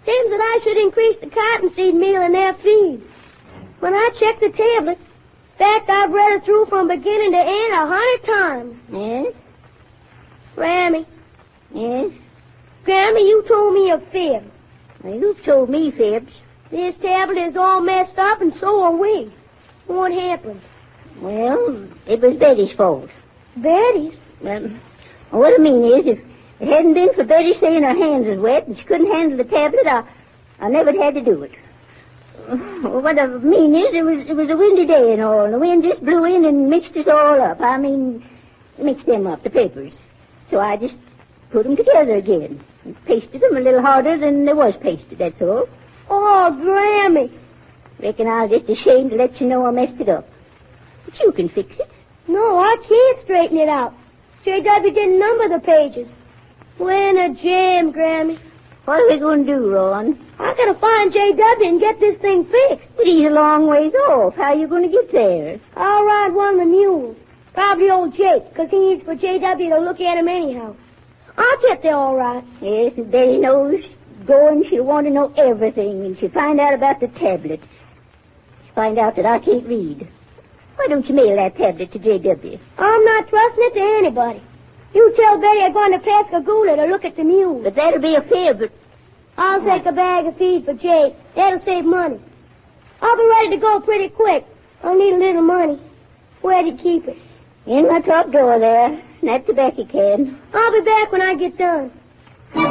Seems that I should increase the cottonseed meal in their feed. When I checked the tablet, in fact, I've read it through from beginning to end 100 times. Yes? Grammy. Yes? Grammy, you told me a fib. Well, you've told me fibs. This tablet is all messed up, and so are we. What happened? Well, it was Betty's fault. Betty's? What I mean is, if it hadn't been for Betty saying her hands was wet and she couldn't handle the tablet, I never'd had to do it. What I mean is, it was a windy day and all, and the wind just blew in and mixed us all up. I mean, mixed them up, the papers. So I just put them together again and pasted them a little harder than they was pasted, that's all. Oh, Grammy. Reckon I was just ashamed to let you know I messed it up. But you can fix it. No, I can't straighten it out. J.W. didn't number the pages. We're in a jam, Grammy. What are we going to do, Ron? I gotta find J.W. and get this thing fixed. But he's a long ways off. How are you going to get there? I'll ride one of the mules. Probably old Jake, because he needs for J.W. to look at him anyhow. I'll get there all right. Yes, if Betty knows going, she'll want to know everything, and she'll find out about the tablet. She'll find out that I can't read. Why don't you mail that tablet to J.W.? I'm not trusting it to anybody. You tell Betty I'm going to Pascagoula to look at the mule. But that'll be a fib. I'll take a bag of feed for Jake. That'll save money. I'll be ready to go pretty quick. I'll need a little money. Where'd you keep it? In my top drawer there. In that tobacco can. I'll be back when I get done.